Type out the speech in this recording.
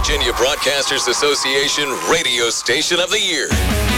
Virginia Broadcasters Association Radio Station of the Year.